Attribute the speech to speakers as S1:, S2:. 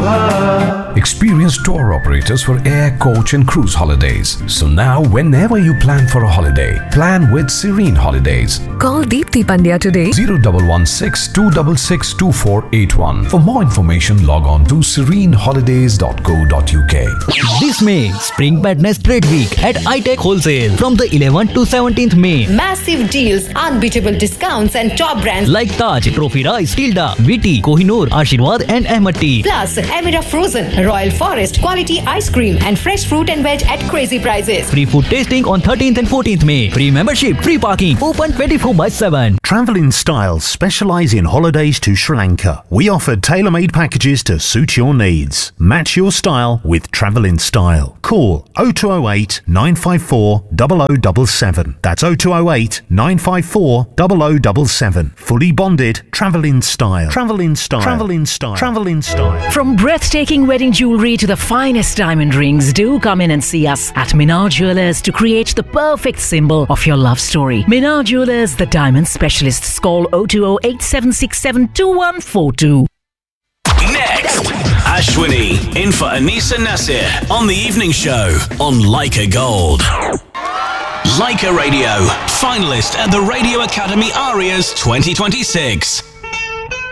S1: Experienced tour operators for air, coach and cruise holidays. So now whenever you plan for a holiday, plan with Serene Holidays.
S2: Call Deepthi Pandya today.
S1: 0116-266-2481. For more information, log on to sereneholidays.co.uk.
S3: This May, Spring Madness Trade Week at iTech Wholesale from the 11th to 17th May.
S4: Massive deals, unbeatable discounts and top brands
S3: like Taj, Trophy Rice, Tilda, VT, Kohinoor, Ashirwad and Ahmed Tea.
S4: Plus, Emira Frozen, Royal Forest, quality ice cream and fresh fruit and veg at crazy prices.
S3: Free food tasting on 13th and 14th May. Free membership, free parking, open 24/7.
S5: Travel in Style specialise in holidays to Sri Lanka. We offer tailor-made packages to suit your needs. Match your style with Travel in Style. Call 0208 954 0077. That's 0208 954 0077. Fully bonded. Travel in Style. Travel in Style. Travel in Style. Travel in Style.
S6: From breathtaking wedding jewelry to the finest diamond rings, do come in and see us at Minar Jewelers to create the perfect symbol of your love story. Minar Jewelers, the diamond specialists. Call 020-8767-2142.
S7: Next, Ashwini in for Anisa Nasir on the evening show on Leica Gold. Leica Radio, finalist at the Radio Academy Arias 2026.